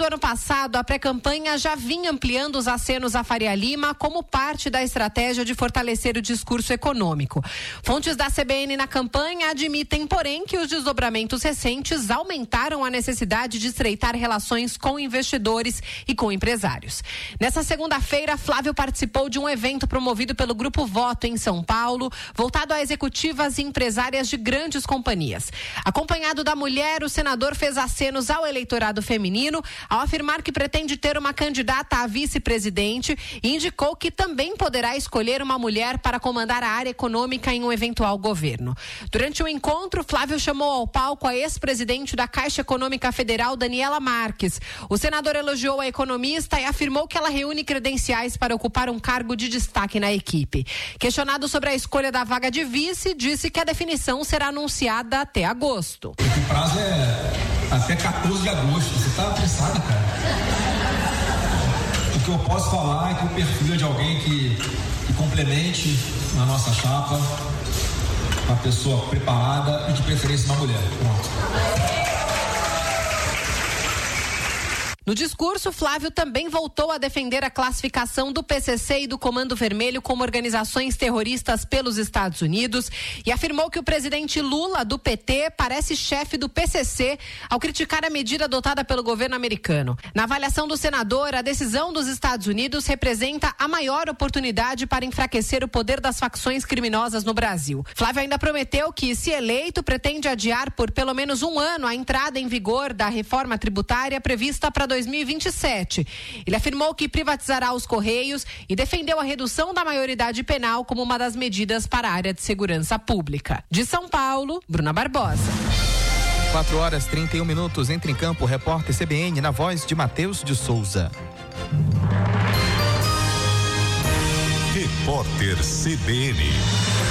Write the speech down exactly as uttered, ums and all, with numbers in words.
ano passado, a pré-campanha já vinha ampliando os acenos à Faria Lima como parte da estratégia de fortalecer o discurso econômico. Fontes da C B N na campanha admitem, porém, que os desdobramentos recentes aumentaram a necessidade de estreitar relações com investidores e com empresários. Nessa segunda-feira, Flávio participou de um evento promovido pelo Grupo Voto em São Paulo, voltado a executivas e empresárias de grandes companhias. Acompanhado da mulher, o senador fez acenos ao eleitorado feminino ao afirmar que pretende ter uma candidata a vice-presidente e indicou que também poderá escolher uma mulher para comandar a área econômica em um eventual governo. Durante o encontro, Flávio chamou ao palco a ex-presidente da Caixa Econômica Federal, Daniela Marques. O senador elogiou a economista e afirmou que ela reúne credenciais para ocupar um cargo de destaque na equipe. Questionado sobre a escolha da vaga de vice, disse que a definição será anunciada até agosto. O prazo é até quatorze de agosto. Você está apressado, cara? O que eu posso falar é que o perfil é de alguém que, que complemente na nossa chapa, uma pessoa preparada e de preferência uma mulher. Pronto. No discurso, Flávio também voltou a defender a classificação do P C C e do Comando Vermelho como organizações terroristas pelos Estados Unidos e afirmou que o presidente Lula, do P T, parece chefe do P C C ao criticar a medida adotada pelo governo americano. Na avaliação do senador, a decisão dos Estados Unidos representa a maior oportunidade para enfraquecer o poder das facções criminosas no Brasil. Flávio ainda prometeu que, se eleito, pretende adiar por pelo menos um ano a entrada em vigor da reforma tributária prevista para dois mil e vinte e sete. Ele afirmou que privatizará os Correios e defendeu a redução da maioridade penal como uma das medidas para a área de segurança pública. De São Paulo, Bruna Barbosa. quatro horas e trinta e um minutos. Entra em campo o repórter C B N na voz de Matheus de Souza. Repórter C B N.